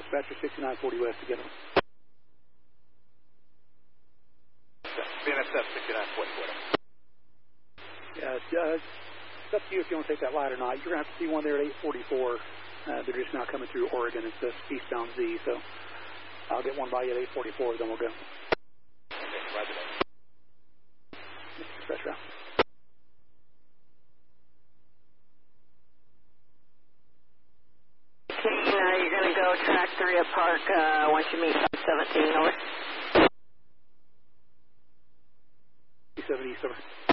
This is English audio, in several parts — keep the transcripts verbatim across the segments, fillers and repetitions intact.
Dispatcher sixty-nine forty West to get him. B N S F sixty-nine forty West. Yeah, it's, uh, it's up to you if you want to take that light or not. You're going to have to see one there at eight forty-four. Uh, they're just now coming through Oregon. It's the eastbound Z, so I'll get one by you at eight forty-four, then we'll go. Okay, roger that. Dispatcher out. Uh, you're going to go track three at Park uh, once you meet five seventeen, over. seventy East, over.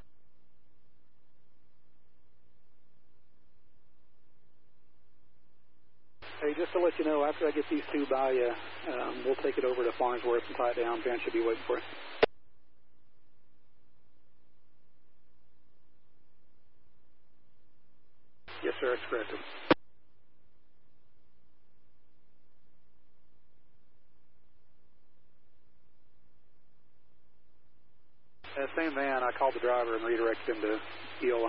Hey, just to let you know, after I get these two by you, um, we'll take it over to Farnsworth and tie it down. Ben should be waiting for us. Yes, sir, that's correct. That same van, I called the driver and redirected him to Eola.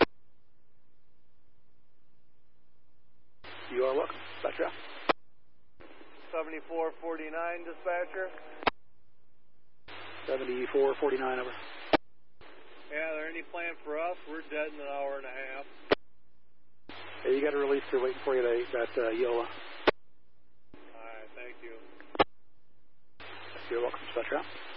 You are welcome. Dispatcher out. seventy-four forty-nine, dispatcher. seventy-four forty-nine, over. Yeah, there any plan for us? We're dead in an hour and a half. Hey, you got a release crew waiting for you at, at uh, Eola. All right, thank you. You're welcome. Dispatcher out.